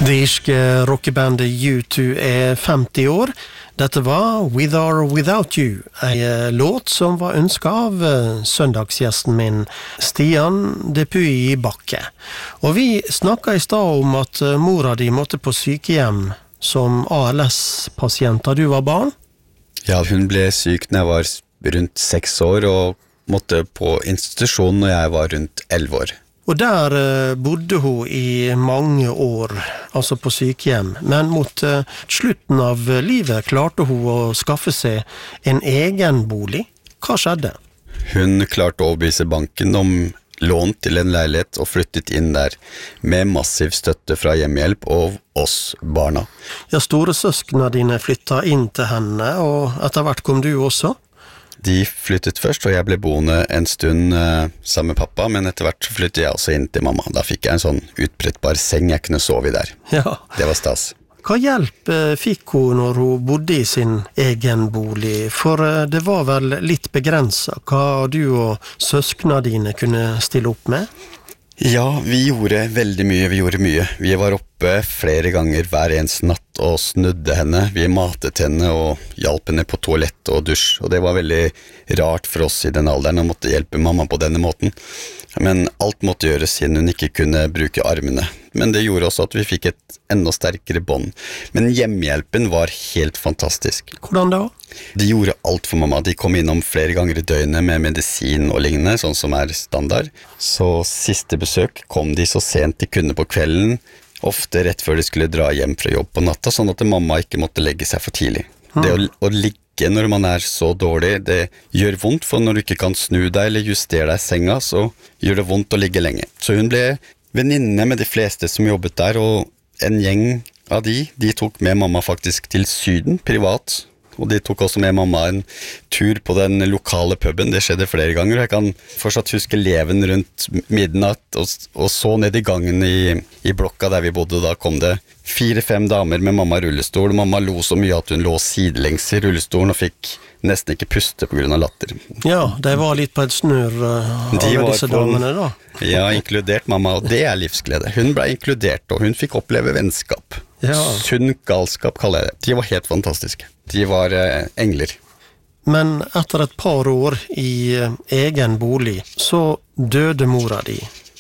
Det irske rockebandet U2 er 50 år. Dette var With or Without You, en låt som var ønsket av søndagsgjesten min, Stian Depuy Bakke. Og vi snakket i stad om at mora di måtte på sykehjem som ALS-pasient da du var barn. Ja, hun ble syk når jeg var rundt 6 år og måtte på institusjon når jeg var rundt 11 år. Og der bodde hun i mange år, altså på sykehjem. Men mot slutten av livet klarte hun å skaffe seg en egen bolig. Hva skjedde? Hun klarte å overbevise banken om lån til en leilighet og flyttet inn der med massiv støtte fra hjemmehjelp og oss barna. Ja, storesøskene dine flyttet inn til henne, og etter hvert kom du også? De flyttet først, og jeg ble boende en stund sammen med pappa, men etter hvert flyttet jeg også inn til mamma. Da fikk jeg en sånn utbrettbar seng jeg kunne sove i der. Ja. Det var stas. Hva hjelp fikk hun når hun bodde i sin egen bolig? For det var vel litt begrenset hva du og søskene dine kunne stille opp med? Ja, vi gjorde veldig mye, Vi var oppe flere ganger hver eneste natt og snudde henne. Vi matet henne og hjalp henne på toalett og dusj, og det var veldig rart for oss i den alderen å måtte hjelpe mamma på denne måten. Men alt måtte gjøres siden hun ikke kunne bruke armene. Men det gjorde også at vi fikk et enda sterkere bånd. Men hjemmehjelpen var helt fantastisk. Hvordan da? De gjorde alt for mamma. De kom innom flere ganger i døgnet med medisin og lignende, sånn som er standard. Så siste besøk kom de så sent de kunne på kvelden, ofte rett før de skulle dra hjem fra jobb på natta, sånn at mamma ikke måtte legge seg for tidlig. Det å ligge når man er så dårlig, det gjør vondt, for når du ikke kan snu deg eller justere deg i senga, så gjør det vondt å ligge lenge. Så hun ble venninne med de fleste som jobbet der, og en gjeng av de tok med mamma faktisk til Syden, privat. Og de tok også med mamma en tur på den lokale puben. Det skjedde flere ganger, og jeg kan fortsatt huske leven rundt midnatt og så ned i gangen i blokka der vi bodde. Da kom det 4-5 damer med mamma i rullestol. Mamma lo så mye at hun lå sidelengs i rullestolen og fikk nesten ikke puste på grunn av latter. Ja, de var litt på et snurr alle disse damene da. Ja, inkludert mamma, og det er livsglede. Hun ble inkludert, og hun fikk oppleve vennskap. Ja. Sunn galskap kaller jeg det. De var helt fantastiske. De var engler. Men etter et par år i egen bolig, så døde mora di.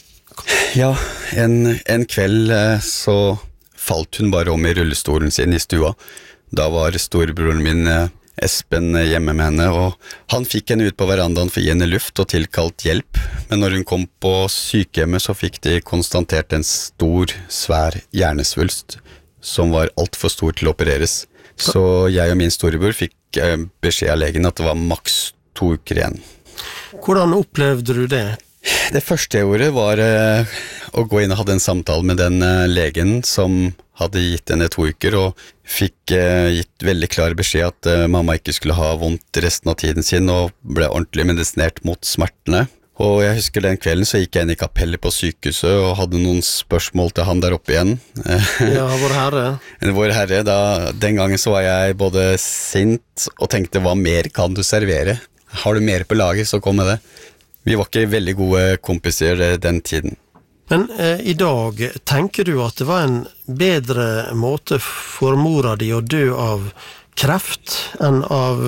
Ja, en kveld så falt hun bare om i rullestolen sin i stua. Da var storebroren min Espen hjemme med henne, og han fikk henne ut på verandaen for å gi henne luft og tilkalt hjelp. Men når hun kom på sykehjemmet, så fikk de konstatert en stor, svær hjernesvulst som var alt for stor til å opereres. Så jeg og min storebror fikk beskjed av legen at det var maks 2 uker igjen. Hvordan opplevde du det? Det første jeg gjorde var å gå inn og hadde en samtale med den legen som hadde gitt henne 2 uker, og fikk gitt veldig klar beskjed at mamma ikke skulle ha vondt resten av tiden sin, og ble ordentlig medisinert mot smertene. Og jeg husker den kvelden så gikk jeg inn i kapellet på sykehuset og hadde noen spørsmål til han der oppe igjen. Ja, vår herre. Vår herre, den gangen så var jeg både sint og tenkte, hva mer kan du servere? Har du mer på lager, så kom med det. Vi var ikke veldig gode kompiser den tiden. Men i dag, tenker du at det var en bedre måte for mora di å dø av kreft enn av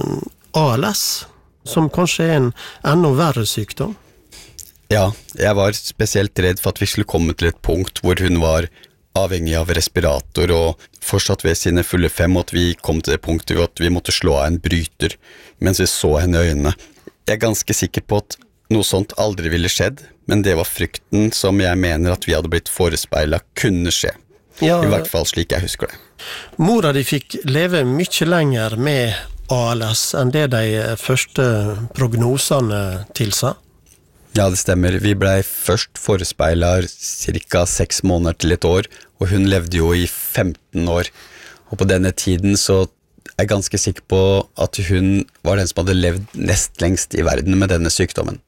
ALS? Som kanskje er en enda verre sykdom? Ja, jeg var spesielt redd for at vi skulle komme til et punkt hvor hun var avhengig av respirator og fortsatt ved sine fulle 5, og at vi kom til det punktet at vi måtte slå av en bryter mens vi så henne i øynene. Jeg er ganske sikker på at noe sånt aldri ville skjedd, men det var frykten som jeg mener at vi hadde blitt forespeilet kunne skje. Ja, i hvert fall slik jeg husker det. Mora di fikk leve mye lenger med ALS enn det de første prognosene tilsa? Ja, det stemmer. Vi ble først forespeilet cirka 6 måneder til et år, og hun levde jo i 15 år. Og på denne tiden så er jeg ganske sikker på at hun var den som hadde levd nest lengst i verden med denne sykdommen.